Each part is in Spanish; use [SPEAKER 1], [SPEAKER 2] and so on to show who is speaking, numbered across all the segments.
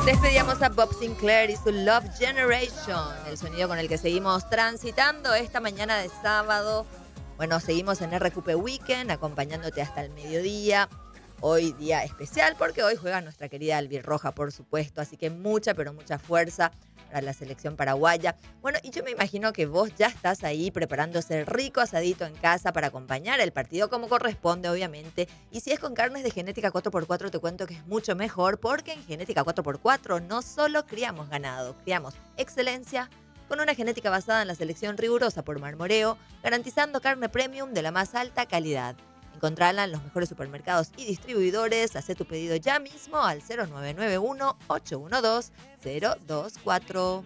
[SPEAKER 1] Despedíamos a Bob Sinclair y su Love Generation, el sonido con el que seguimos transitando esta mañana de sábado. Bueno, seguimos en RQP Weekend, acompañándote hasta el mediodía. Hoy día especial porque hoy juega nuestra querida albirroja, por supuesto, así que mucha, pero mucha fuerza para la selección paraguaya. Bueno, y yo me imagino que vos ya estás ahí preparándose el rico asadito en casa para acompañar el partido como corresponde, obviamente. Y si es con carnes de Genética 4x4, te cuento que es mucho mejor porque en Genética 4x4 no solo criamos ganado, criamos excelencia con una genética basada en la selección rigurosa por marmoreo, garantizando carne premium de la más alta calidad. Encontrala en los mejores supermercados y distribuidores. Haz tu pedido ya mismo al 0991-812-024.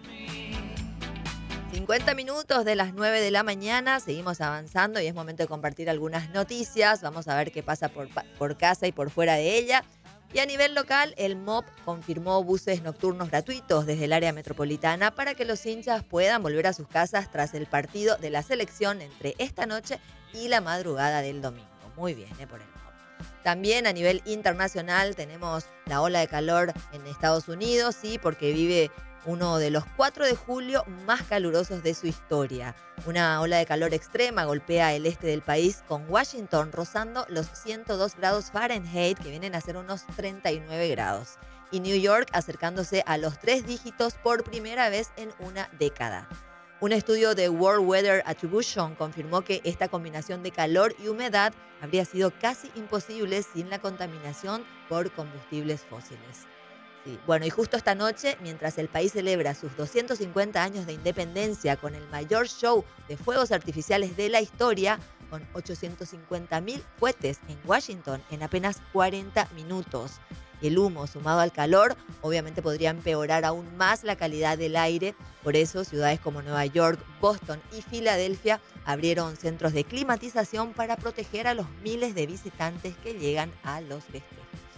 [SPEAKER 1] 50 minutos de las 9 de la mañana. Seguimos avanzando y es momento de compartir algunas noticias. Vamos a ver qué pasa por casa y por fuera de ella. Y a nivel local, el MOP confirmó buses nocturnos gratuitos desde el área metropolitana para que los hinchas puedan volver a sus casas tras el partido de la selección entre esta noche y la madrugada del domingo. Muy bien, por el MOP. También a nivel internacional tenemos la ola de calor en Estados Unidos, sí, porque vive uno de los 4 de julio más calurosos de su historia. Una ola de calor extrema golpea el este del país, con Washington rozando los 102 grados Fahrenheit, que vienen a ser unos 39 grados. Y New York acercándose a los 3 dígitos por primera vez en una década. Un estudio de World Weather Attribution confirmó que esta combinación de calor y humedad habría sido casi imposible sin la contaminación por combustibles fósiles. Sí. Bueno, y justo esta noche, mientras el país celebra sus 250 años de independencia con el mayor show de fuegos artificiales de la historia, con 850.000 cohetes en Washington en apenas 40 minutos. Y el humo sumado al calor obviamente podría empeorar aún más la calidad del aire. Por eso ciudades como Nueva York, Boston y Filadelfia abrieron centros de climatización para proteger a los miles de visitantes que llegan a los festejos.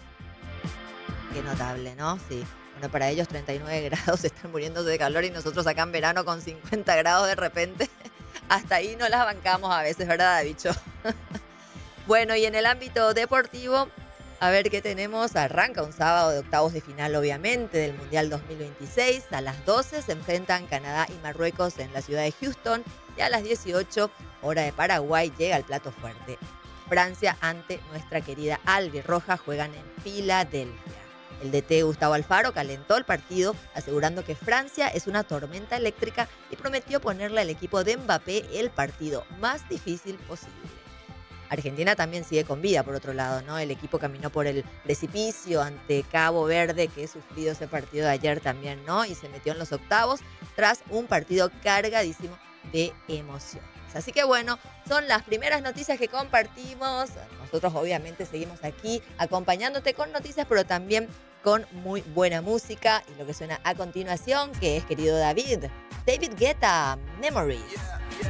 [SPEAKER 1] Qué notable, ¿no? Sí. Bueno, para ellos 39 grados están muriéndose de calor y nosotros acá en verano con 50 grados de repente. Hasta ahí no las bancamos a veces, ¿verdad, bicho? Bueno, y en el ámbito deportivo, a ver qué tenemos. Arranca un sábado de octavos de final, obviamente, del Mundial 2026. A las 12 se enfrentan Canadá y Marruecos en la ciudad de Houston. Y a las 18, hora de Paraguay, llega el plato fuerte. Francia ante nuestra querida albirroja juegan en Filadelfia. El DT Gustavo Alfaro calentó el partido, asegurando que Francia es una tormenta eléctrica y prometió ponerle al equipo de Mbappé el partido más difícil posible. Argentina también sigue con vida, por otro lado, ¿no? El equipo caminó por el precipicio ante Cabo Verde, que he sufrido ese partido de ayer también, ¿no? Y se metió en los octavos tras un partido cargadísimo de emociones. Así que bueno, son las primeras noticias que compartimos. Nosotros obviamente seguimos aquí acompañándote con noticias, pero también con muy buena música. Y lo que suena a continuación, que es querido David Guetta, Memories. Yeah.